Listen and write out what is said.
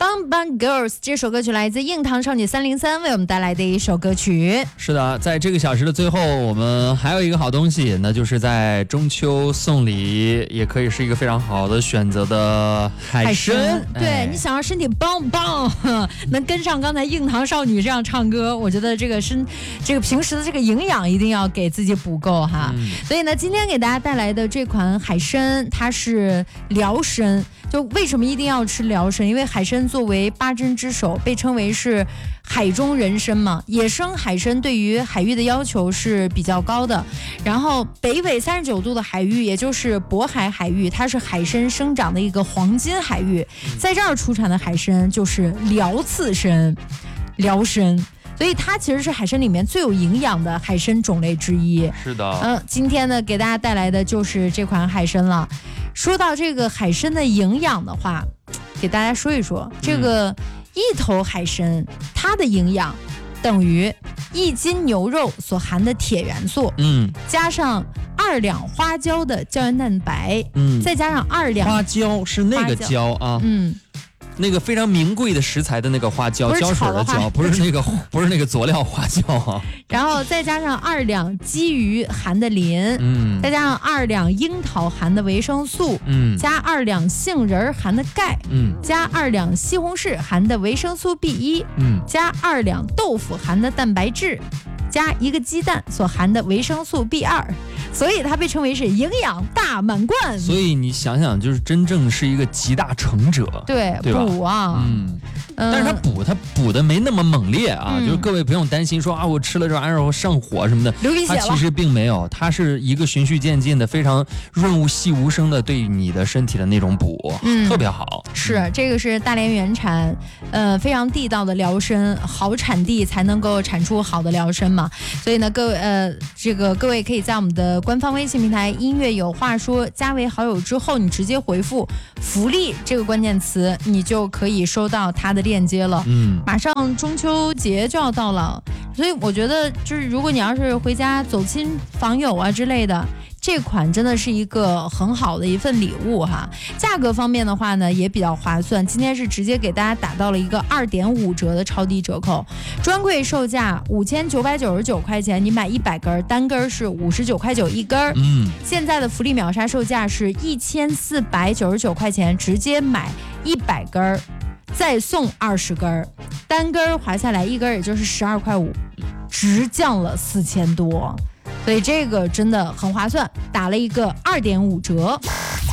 Bang Bang Girls 这首歌曲来自硬糖少女303为我们带来的一首歌曲。 是的，在这个小时的最后，我们还有一个好东西，那就是在中秋送礼，也可以是一个非常好的选择的海参。 对，你想让身体棒棒，能跟上刚才硬糖少女这样唱歌，我觉得这个平时的这个营养一定要给自己补够哈。所以呢，今天给大家带来的这款海参，它是辽参。就为什么一定要吃辽参？因为海参作为八珍之首，被称为是海中人参嘛。野生海参对于海域的要求是比较高的。然后北纬39度的海域，也就是渤海海域，它是海参生长的一个黄金海域，在这儿出产的海参就是辽刺参、辽参。所以它其实是海参里面最有营养的海参种类之一。 是的， 今天呢，给大家带来的就是这款海参了。说到这个海参的营养的话，给大家说一说，这个一头海参它的营养等于1斤牛肉所含的铁元素，加上2两花椒的胶原蛋白，再加上2两花椒是那个椒啊，那个非常名贵的食材的那个花椒，胶水的椒，不是那个佐料花椒啊。 然后再加上2两鲫鱼含的磷，再加上2两樱桃含的维生素，加2两杏仁含的钙，加2两西红柿含的维生素 B1，加2两豆腐含的蛋白质，加1个鸡蛋所含的维生素 B2，所以它被称为是营养大满贯。 所以你想想，就是真正是一个集大成者，对吧？ 补啊， 但是它补的没那么猛烈啊，就是各位不用担心说啊，我吃了这玩意儿我上火什么的， 流鼻血了。 它其实并没有，它是一个循序渐进的，非常润物细无声的对你的身体的那种补，特别好。 是，这个是大连原产，非常地道的辽参，好产地才能够产出好的辽参嘛。所以呢，各位可以在我们的官方微信平台音乐有话说加为好友之后，你直接回复福利这个关键词，你就可以收到它的链接了。马上中秋节就要到了，所以我觉得就是如果你要是回家走亲访友啊之类的，这款真的是一个很好的一份礼物哈。价格方面的话呢，也比较划算，今天是直接给大家打到了一个2.5折的超低折扣，专柜售价5999块钱，你买100根，单根是59块9一根。现在的福利秒杀售价是1499块钱，直接买100根。再送20根，单根划下来1根也就是12块5，直降了4000多，所以这个真的很划算，打了一个2.5折。